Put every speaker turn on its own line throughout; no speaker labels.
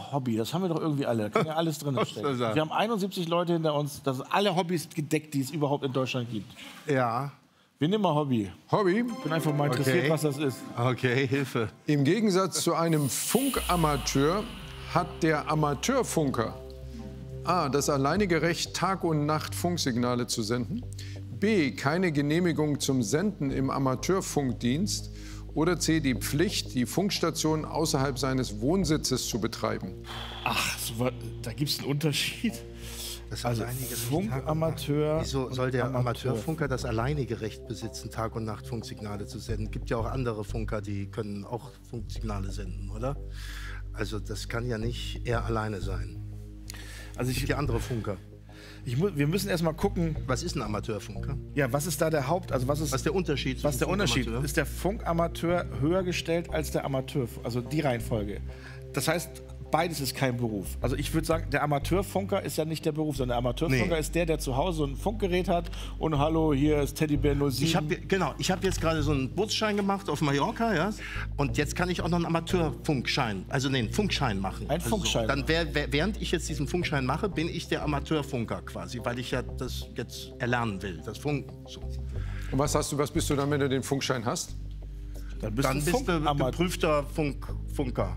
doch Hobby, das haben wir doch irgendwie alle. Da kann ja alles drin stecken. Wir haben 71 Leute hinter uns, das sind alle Hobbys gedeckt, die es überhaupt in Deutschland gibt.
Ja.
Wir nehmen mal Hobby.
Hobby?
Ich bin einfach mal interessiert, was das ist.
Okay, Hilfe.
Im Gegensatz zu einem Funkamateur hat der Amateurfunker A. das alleinige Recht, Tag und Nacht Funksignale zu senden, B. keine Genehmigung zum Senden im Amateurfunkdienst oder C. die Pflicht, die Funkstation außerhalb seines Wohnsitzes zu betreiben.
Ach, da gibt es einen Unterschied.
Das
Also Funkamateur.
Wieso soll der Amateurfunker das alleinige Recht besitzen, Tag und Nacht Funksignale zu senden? Gibt ja auch andere Funker, die können auch Funksignale senden, oder? Also das kann ja nicht er alleine sein. Also es gibt ja andere Funker.
Wir müssen erst mal gucken.
Was ist ein Amateurfunker?
Ja, was ist da der was ist der Unterschied? Was ist der Unterschied? Ist der Funkamateur höher gestellt als der Amateur? Also die Reihenfolge. Das heißt, beides ist kein Beruf. Also ich würde sagen, der Amateurfunker ist ja nicht der Beruf, sondern der Amateurfunker ist der zu Hause ein Funkgerät hat und hallo, hier ist Teddybär 07.
Ich habe jetzt gerade so einen Bootsschein gemacht auf Mallorca, ja, und jetzt kann ich auch noch einen Amateurfunkschein, also einen Funkschein machen.
Ein Funkschein.
Dann während ich jetzt diesen Funkschein mache, bin ich der Amateurfunker quasi, weil ich ja das jetzt erlernen will, das Funken. So.
Und was bist du dann, wenn du den Funkschein hast?
Dann bist du geprüfter Funker.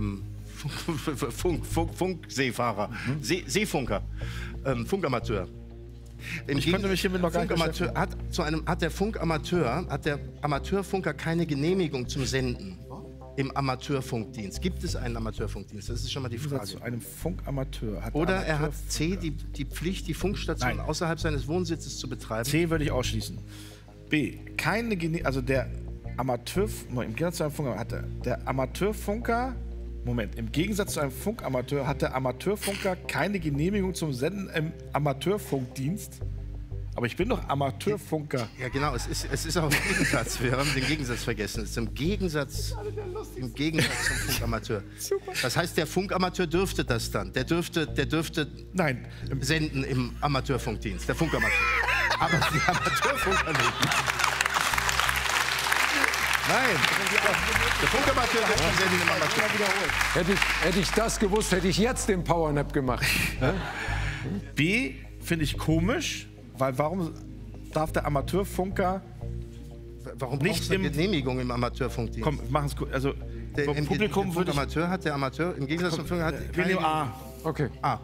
Funkseefahrer, Seefunker, Funkamateur.
Ich könnte mich hiermit noch gar nicht
hat der Amateurfunker keine Genehmigung zum Senden im Amateurfunkdienst? Gibt es einen Amateurfunkdienst? Das ist schon mal die Frage.
Zu einem Funkamateur hat
Oder er hat C, die Pflicht, die Funkstation außerhalb seines Wohnsitzes zu betreiben.
C würde ich ausschließen. B, keine Genehmigung, also der im Gegensatz zu einem Funker hat der Amateurfunker. Im Gegensatz zu einem Funkamateur hat der Amateurfunker keine Genehmigung zum Senden im Amateurfunkdienst. Aber ich bin doch Amateurfunker.
Ja, genau, es ist auch ein Gegensatz. Wir haben den Gegensatz vergessen. Es ist im Gegensatz zum Funkamateur. Das heißt, der Funkamateur dürfte das dann. Der dürfte senden im Amateurfunkdienst, der Funkamateur. Aber der Amateurfunker nicht. Nein, der Funkamateur hat schon senden im Amateur.
Hätte ich das gewusst, hätte ich jetzt den Powernap gemacht.
B finde ich komisch, weil warum darf der Amateurfunker
nicht eine Genehmigung im Amateurfunkdienst?
Komm, machen es gut. Also
im Publikum würde der Amateur im Gegensatz zum Funker hat
keine A.
Okay.
A.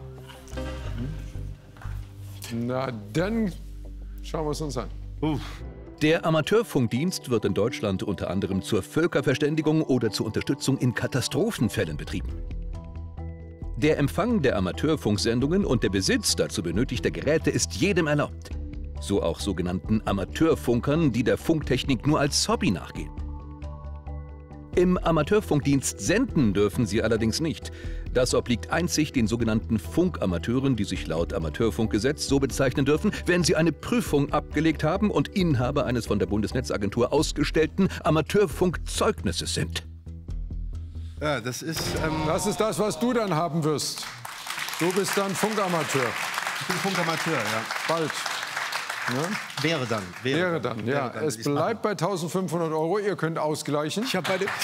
Na dann schauen wir es uns an.
Der Amateurfunkdienst wird in Deutschland unter anderem zur Völkerverständigung oder zur Unterstützung in Katastrophenfällen betrieben. Der Empfang der Amateurfunksendungen und der Besitz dazu benötigter Geräte ist jedem erlaubt. So auch sogenannten Amateurfunkern, die der Funktechnik nur als Hobby nachgehen. Im Amateurfunkdienst senden dürfen sie allerdings nicht. Das obliegt einzig den sogenannten Funkamateuren, die sich laut Amateurfunkgesetz so bezeichnen dürfen, wenn sie eine Prüfung abgelegt haben und Inhaber eines von der Bundesnetzagentur ausgestellten Amateurfunkzeugnisses sind.
Ja, das ist
das, was du dann haben wirst. Du bist dann Funkamateur.
Ich bin Funkamateur, ja.
Bald. Ne?
Wäre dann,
ja. Es bleibt bei 1.500 €. Ihr könnt ausgleichen.
Ich habe
Mit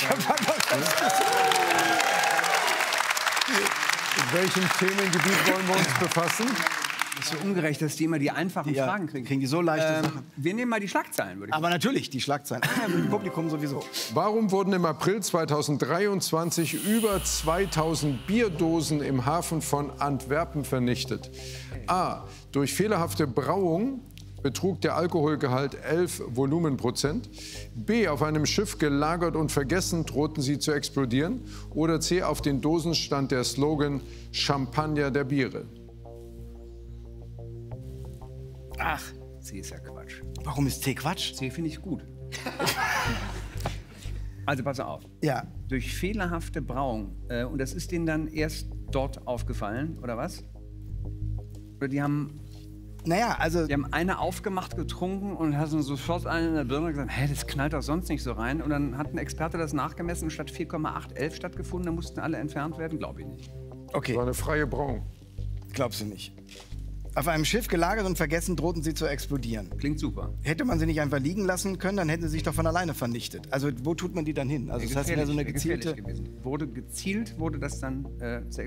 welchem Themengebiet wollen wir uns befassen?
Das ist so ungerecht, dass die immer die einfachen Fragen kriegen.
Kriegen die so leichte Sachen?
Wir nehmen mal die Schlagzeilen, würde ich sagen.
Aber natürlich, die Schlagzeilen. Im Publikum sowieso.
Warum wurden im April 2023 über 2.000 Bierdosen im Hafen von Antwerpen vernichtet? A. Durch fehlerhafte Brauung betrug der Alkoholgehalt 11 Volumenprozent. B. Auf einem Schiff gelagert und vergessen, drohten sie zu explodieren. Oder C. Auf den Dosen stand der Slogan Champagner der Biere.
Ach, C ist ja Quatsch.
Warum ist C Quatsch?
C finde ich gut. Also pass auf.
Ja.
Durch fehlerhafte Brauung. Und das ist denen dann erst dort aufgefallen, oder was? Oder die haben...
Naja, also...
Die haben eine aufgemacht, getrunken und hatten sofort einen in der Birne und gesagt, hä, das knallt doch sonst nicht so rein. Und dann hat ein Experte das nachgemessen und statt 4,811 stattgefunden. Da mussten alle entfernt werden, glaube ich nicht.
Okay.
Das war eine freie Brauung.
Glaubst du nicht? Auf einem Schiff gelagert und vergessen, drohten sie zu explodieren.
Klingt super.
Hätte man sie nicht einfach liegen lassen können, dann hätten sie sich doch von alleine vernichtet. Also wo tut man die dann hin? Also das heißt ja so eine gezielte...
Wurde gezielt, wurde das dann